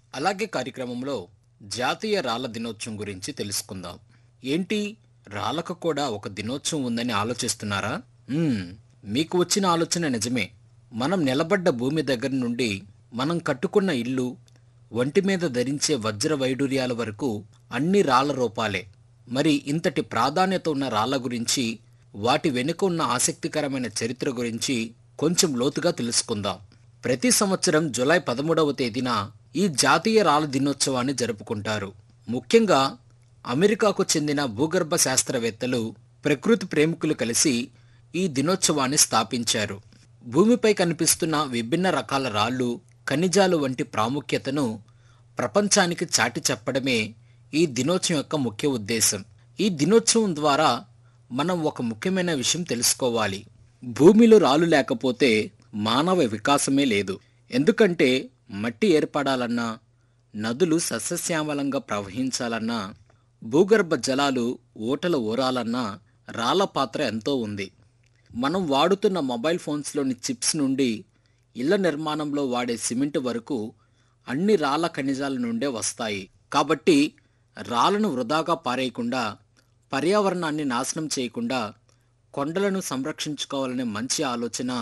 అలాగే కార్యక్రమంలో జాతీయ రాళ్ల దినోత్సవం గురించి తెలుసుకుందాం. ఏంటి, రాళ్లకు కూడా ఒక దినోత్సవం ఉందని ఆలోచిస్తున్నారా? మ్మ్, మీకు వచ్చిన ఆలోచన నిజమే. మనం నిలబడ్డ భూమి దగ్గర నుండి మనం కట్టుకున్న ఇల్లు, ఒంటి మీద ధరించే వజ్ర వైడూర్యాల వరకు అన్ని రాళ్ల రూపాలే. మరి ఇంతటి ప్రాధాన్యత ఉన్న రాళ్ల గురించి, వాటి వెనుక ఉన్న ఆసక్తికరమైన చరిత్ర గురించి కొంచెం లోతుగా తెలుసుకుందాం. ప్రతి సంవత్సరం జూలై 13వ తేదీన ఈ జాతీయ రాళ్ల దినోత్సవాన్ని జరుపుకుంటారు. ముఖ్యంగా అమెరికాకు చెందిన భూగర్భ శాస్త్రవేత్తలు, ప్రకృతి ప్రేమికులు కలిసి ఈ దినోత్సవాన్ని స్థాపించారు. భూమిపై కనిపిస్తున్న విభిన్న రకాల రాళ్ళు, ఖనిజాలు వంటి ప్రాముఖ్యతను ప్రపంచానికి చాటి చెప్పడమే ఈ దినోత్సవం యొక్క ముఖ్య ఉద్దేశం. ఈ దినోత్సవం ద్వారా మనం ఒక ముఖ్యమైన విషయం తెలుసుకోవాలి. భూమిలో రాళ్ళు లేకపోతే మానవ వికాసమే లేదు. ఎందుకంటే మట్టి ఏర్పడాలన్నా, నదులు సస్యశ్యామలంగా ప్రవహించాలన్నా, భూగర్భ జలాలు ఊటలు ఊరాలన్నా రాళ్ల పాత్ర ఎంతో ఉంది. మనం వాడుతున్న మొబైల్ ఫోన్స్లోని చిప్స్ నుండి ఇళ్ల నిర్మాణంలో వాడే సిమెంట్ వరకు అన్ని రాళ్ల ఖనిజాల నుండే వస్తాయి. కాబట్టి రాళ్లను వృధాగా పారేయకుండా, పర్యావరణాన్ని నాశనం చేయకుండా కొండలను సంరక్షించుకోవాలనే మంచి ఆలోచన